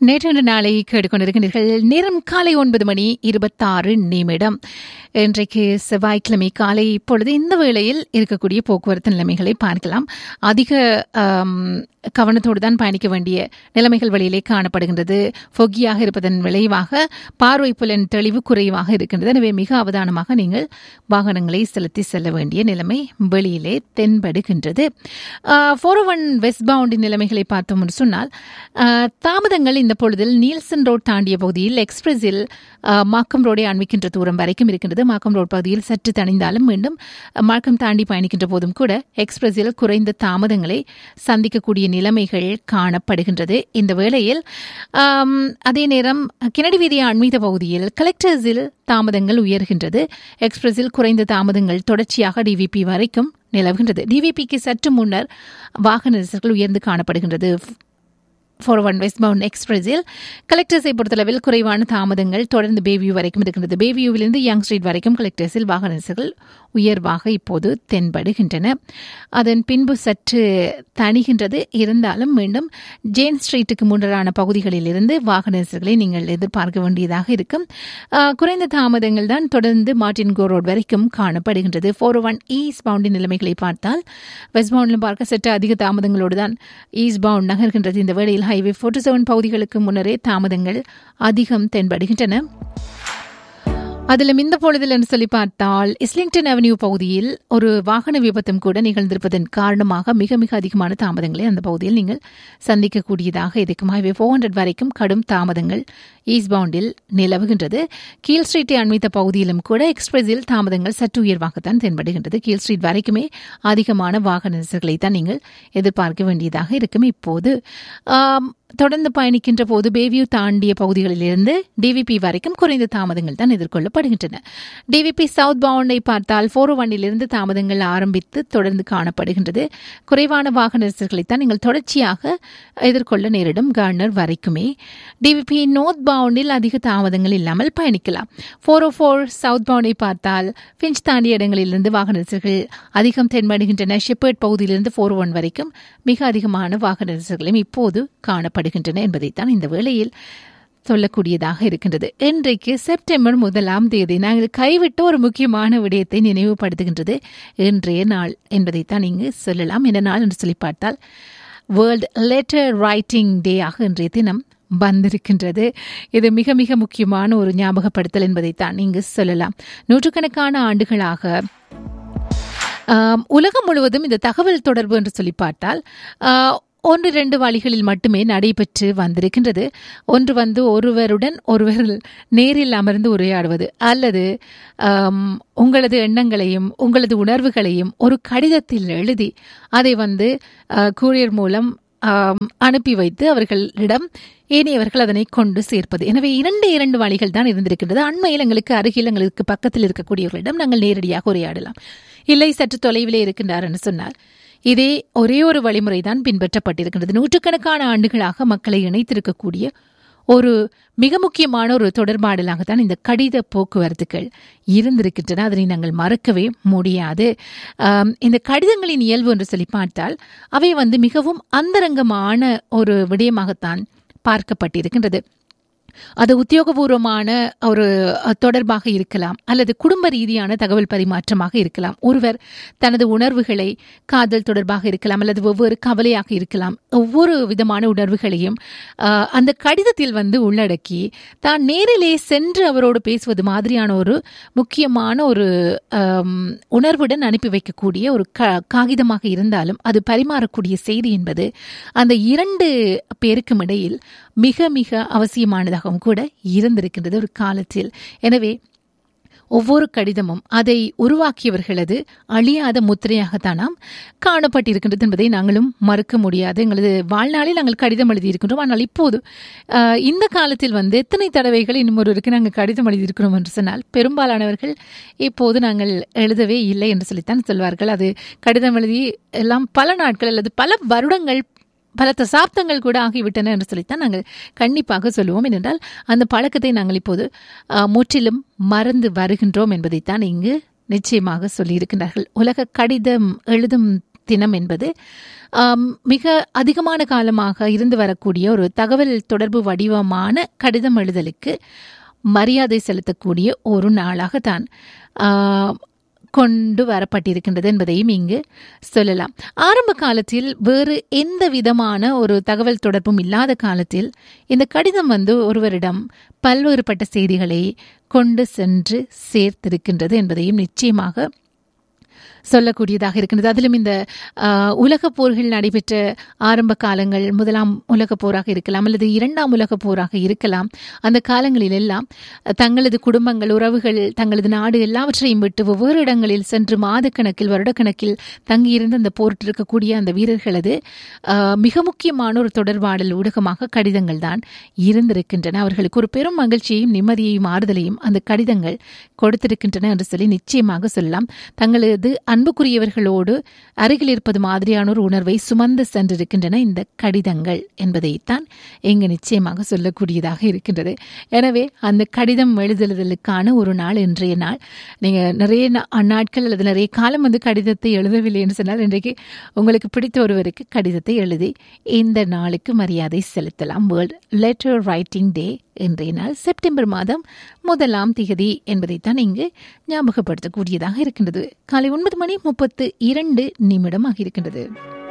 நேற்று நாளை கேட்டுக்கொண்டிருக்கின்றீர்கள். நேரம் காலை 9:26. இன்றைக்கு செவ்வாய்க்கிழமை காலை இப்பொழுது இந்த வேளையில் இருக்கக்கூடிய போக்குவரத்து நிலைமைகளை பார்க்கலாம். அதிக கவனத்தோடு தான் பயணிக்க வேண்டிய நிலைமைகள் வழியிலே காணப்படுகின்றது. ஃபொகியாக இருப்பதன் விளைவாக பார்வை புலன் தெளிவு குறைவாக இருக்கின்றது. எனவே மிக அவதானமாக நீங்கள் வாகனங்களை செலுத்தி செல்ல வேண்டிய நிலைமை வெளியிலே தென்படுகின்றது. 401 வெஸ்ட் பவுண்டின் நிலைமைகளை பார்த்தோம் என்று சொன்னால், தாமதங்கள் இந்த பொழுதில் நீல்சன் ரோட் தாண்டிய பகுதியில் எக்ஸ்பிரஸில் மாக்கம் ரோடை அண்மிக்கின்ற தூரம் வரைக்கும் இருக்கின்றது. மாக்கம் ரோட் பகுதியில் சற்று தணிந்தாலும் மீண்டும் மாக்கம் தாண்டி பயணிக்கின்ற போதும் கூட எக்ஸ்பிரஸில் குறைந்த தாமதங்களை சந்திக்கக்கூடிய நிலைமைகள் காணப்படுகின்றது. இந்த வேளையில் அதே நேரம் கெனடி வீதியை அண்மித்த பகுதியில் கலெக்டர்ஸில் தாமதங்கள் உயர்கின்றது. எக்ஸ்பிரஸில் குறைந்த தாமதங்கள் தொடர்ச்சியாக டிவிபி வரைக்கும் நிலவுகின்றது. டிவிபிக்கு சற்று முன்னர் வாகன நெரிசல்கள் உயர்ந்து காணப்படுகின்றது. 401 வெஸ்ட் பவுண்ட் எக்ஸ்பிரஸில் கலெக்டர்ஸை பொறுத்தளவில் குறைவான தாமதங்கள் தொடர்ந்து பேவியூ வரைக்கும் இருக்கின்றது. பேவியூவிலிருந்து யங் ஸ்ட்ரீட் வரைக்கும் கலெக்டர்ஸில் வாகன நெரிசல்கள் உயர்வாக இப்போது தென்படுகின்றன. அதன் பின்பு சற்று தணிகின்றது. இருந்தாலும் மீண்டும் ஜேன் ஸ்ட்ரீட்டுக்கு முன்னரான பகுதிகளில் இருந்து வாகன நெரிசல்களை நீங்கள் எதிர்பார்க்க வேண்டியதாக இருக்கும். குறைந்த தாமதங்கள் தான் தொடர்ந்து மார்டின் கோ ரோட் வரைக்கும் காணப்படுகின்றது. 401 ஈஸ்ட் பவுண்டின் நிலைமைகளை பார்த்தால் வெஸ்ட் பவுண்டிலும் பார்க்க சற்று அதிக தாமதங்களோடு தான் ஈஸ்ட் பவுண்ட் நகர்கின்றது. இந்த வேளையில் ஹைவே 47 பகுதிகளுக்கு முன்னரே தாமதங்கள் அதிகம் தென்படுகின்றன. அதிலும் இந்த பொழுதில் என்று சொல்லி பார்த்தால் இஸ்லிங்டன் அவென்யூ பகுதியில் ஒரு வாகன விபத்தும் கூட நிகழ்ந்திருப்பதன் காரணமாக மிக மிக அதிகமான தாமதங்களை அந்த பகுதியில் நீங்கள் சந்திக்கக்கூடியதாக இருக்கும். ஹைவே 400 வரைக்கும் கடும் தாமதங்கள் ஈஸ்ட் பவுண்டில் நிலவுகின்றது. கீழ் ஸ்ட்ரீட்டை அண்மித்த பகுதியிலும் கூட எக்ஸ்பிரஸில் தாமதங்கள் சற்று உயர்வாகத்தான் தென்படுகின்றது. கீழ் ஸ்ட்ரீட் வரைக்குமே அதிகமான வாகன நெரிசல்களை தான் நீங்கள் எதிர்பார்க்க வேண்டியதாக இருக்கும். இப்போது தொடர்ந்து பயணிக்கின்ற போது பேவியூ தாண்டிய பகுதிகளிலிருந்து டிவிபி வரைக்கும் குறைந்த தாமதங்கள் தான் எதிர்கொள்ளப்படுகின்றன. டிவிபி சவுத் பவுண்டை பார்த்தால் 401 தாமதங்கள் ஆரம்பித்து தொடர்ந்து காணப்படுகின்றது. குறைவான வாகன நெரிசல்களைத்தான் நீங்கள் தொடர்ச்சியாக எதிர்கொள்ள நேரிடும் கார்னர் வரைக்குமே. டிவிபி நோர்த் பவுண்டில் அதிக தாமதங்கள் இல்லாமல் பயணிக்கலாம். 404 சவுத் பவுண்டை பார்த்தால் பிஞ்ச் தாண்டிய இடங்களிலிருந்து வாகன நெரிசல்கள் அதிகம் தென்படுகின்றன. ஷெப்பர்ட் பகுதியிலிருந்து 401 வரைக்கும் மிக அதிகமான வாகன நெரிசல்களும் இப்போது காணப்படுகின்றன என்பதைத்தான் இந்த வேளையில் சொல்லக்கூடியதாக இருக்கின்றது. இன்றைக்கு செப்டம்பர் 1 நாங்கள் கைவிட்ட ஒரு முக்கியமான விடயத்தை நினைவுபடுத்துகின்றது இன்றைய நாள் என்பதைத்தான் இங்கு சொல்லலாம். என்ன நாள் என்று சொல்லி பார்த்தால் வேர்ல்ட் லெட்டர் ரைட்டிங் டே ஆக இன்றைய தினம் வந்திருக்கின்றது. இது மிக மிக முக்கியமான ஒரு ஞாபகப்படுத்தல் என்பதைத்தான் இங்கு சொல்லலாம். நூற்றுக்கணக்கான ஆண்டுகளாக உலகம் முழுவதும் இந்த தகவல் தொடர்பு என்று சொல்லி பார்த்தால் 1-2 வழிகளில் மட்டுமே நடைபெற்று வந்திருக்கின்றது. ஒன்று ஒருவருடன் ஒருவர் நேரில் அமர்ந்து உரையாடுவது, அல்லது உங்களது எண்ணங்களையும் உங்களது உணர்வுகளையும் ஒரு கடிதத்தில் எழுதி அதை கூரியர் மூலம் அனுப்பி வைத்து அவர்களிடம் ஏனையவர்கள் அதனை கொண்டு சேர்ப்பது. எனவே 2 வழிகள் தான் இருந்திருக்கின்றது. அண்மையில் எங்களுக்கு அருகில் எங்களுக்கு பக்கத்தில் இருக்கக்கூடியவர்களிடம் நாங்கள் நேரடியாக உரையாடலாம். இல்லை சற்று தொலைவிலே இருக்கின்றார் என்று சொன்னால் இதே ஒரே ஒரு வழிமுறைதான் பின்பற்றப்பட்டிருக்கின்றது. நூற்றுக்கணக்கான ஆண்டுகளாக மக்களை இணைத்திருக்கக்கூடிய ஒரு மிக முக்கியமான ஒரு தொடர்பாடலாகத்தான் இந்த கடித போக்குவரத்துகள் இருந்திருக்கின்றன. அதனை நாங்கள் மறக்கவே முடியாது. இந்த கடிதங்களின் இயல்பு என்று சொல்லி பார்த்தால் அவை மிகவும் அந்தரங்கமான ஒரு விடயமாகத்தான் பார்க்கப்பட்டிருக்கின்றது. அது உத்தியோகபூர்வமான ஒரு தொடர்பாக இருக்கலாம், அல்லது குடும்ப ரீதியான தகவல் பரிமாற்றமாக இருக்கலாம். ஒருவர் தனது உணர்வுகளை காதல் தொடர்பாக இருக்கலாம், அல்லது ஒவ்வொரு கவலையாக இருக்கலாம். ஒவ்வொரு விதமான உணர்வுகளையும் அந்த கடிதத்தில் உள்ளடக்கி தான் நேரிலே சென்று அவரோடு பேசுவது மாதிரியான ஒரு முக்கியமான ஒரு உணர்வுடன் அனுப்பி வைக்கக்கூடிய ஒரு காகிதமாக இருந்தாலும் அது பரிமாறக்கூடிய செய்தி என்பது அந்த 2 பேருக்கும் இடையில் மிக மிக அவசியமானதாகவும் கூட இருந்திருக்கின்றது ஒரு காலத்தில். எனவே ஒவ்வொரு கடிதமும் அதை உருவாக்கியவர்களது அழியாத முத்திரையாகத்தான் நாம் காணப்பட்டிருக்கின்றது என்பதை நாங்களும் மறுக்க முடியாது. எங்களது வாழ்நாளில் நாங்கள் கடிதம் எழுதியிருக்கின்றோம். ஆனால் இப்போது இந்த காலத்தில் எத்தனை தடவைகள் இன்னும் ஒருவருக்கு நாங்கள் கடிதம் எழுதியிருக்கிறோம் என்று சொன்னால் பெரும்பாலானவர்கள் இப்போது நாங்கள் எழுதவே இல்லை என்று சொல்லித்தான் சொல்வார்கள். அது கடிதம் எழுதி எல்லாம் பல நாட்கள் அல்லது பல வருடங்கள் பல தசாப்தங்கள் கூட ஆகிவிட்டன என்று சொல்லித்தான் நாங்கள் கண்டிப்பாக சொல்லுவோம். ஏனென்றால் அந்த பழக்கத்தை நாங்கள் இப்போது முற்றிலும் மறந்து வருகின்றோம் என்பதைத்தான் இங்கு நிச்சயமாக சொல்லியிருக்கின்றார்கள். உலக கடிதம் எழுதும் தினம் என்பது மிக அதிகமான காலமாக இருந்து வரக்கூடிய ஒரு தகவல் தொடர்பு வடிவமான கடிதம் எழுதலுக்கு மரியாதை செலுத்தக்கூடிய ஒரு நாளாகத்தான் கொண்டு வரப்பட்டிருக்கின்றது என்பதையும் இங்கு சொல்லலாம். ஆரம்ப காலத்தில் வேறு எந்த விதமான ஒரு தகவல் தொடர்பும் இல்லாத காலத்தில் இந்த கடிதம் ஒருவரிடம் பல்வேறுபட்ட செய்திகளை கொண்டு சென்று சேர்த்திருக்கின்றது என்பதையும் நிச்சயமாக சொல்லக்கூடியதாக இருக்கின்றது. அதிலும் இந்த உலகப் போர்கள் நடைபெற்ற ஆரம்ப காலங்கள், முதலாம் உலகப் போராக இருக்கலாம் அல்லது இரண்டாம் உலகப் போராக இருக்கலாம். அந்த காலங்களில் எல்லாம் தங்களது குடும்பங்கள், உறவுகள், தங்களது நாடு எல்லாவற்றையும் விட்டு ஒவ்வொரு இடங்களில் சென்று மாதக்கணக்கில் வருடக்கணக்கில் தங்கியிருந்த அந்த போரிட்டு இருக்கக்கூடிய அந்த வீரர்களது மிக முக்கியமான ஒரு தொடர்பாடல் ஊடகமாக கடிதங்கள் தான் இருந்திருக்கின்றன. அவர்களுக்கு ஒரு பெரும் மகிழ்ச்சியையும் நிம்மதியையும் ஆறுதலையும் அந்த கடிதங்கள் கொடுத்திருக்கின்றன என்று சொல்லி நிச்சயமாக சொல்லலாம். தங்களது அன்புக்குரியவர்களோடு அருகில் இருப்பது மாதிரியான ஒரு உணர்வை சுமந்து சென்றிருக்கின்றன இந்த கடிதங்கள் என்பதைத்தான் இங்கு நிச்சயமாக சொல்லக்கூடியதாக இருக்கின்றது. எனவே அந்த கடிதம் எழுதுதலுக்கான ஒரு நாள் இன்றைய நாள். நீங்கள் நிறைய நாட்கள் அல்லது நிறைய காலம் கடிதத்தை எழுதவில்லை என்று சொன்னால் இன்றைக்கு உங்களுக்கு பிடித்த ஒருவருக்கு கடிதத்தை எழுதி இந்த நாளுக்கு மரியாதை செலுத்தலாம். வேர்ல்ட் லெட்டர் ரைட்டிங் டே இன்றைய நாள் செப்டம்பர் மாதம் 1ஆம் தேதி என்பதைத்தான் இங்கு ஞாபகப்படுத்தக்கூடியதாக இருக்கின்றது. காலை 9:32 ஆகியிருக்கின்றது.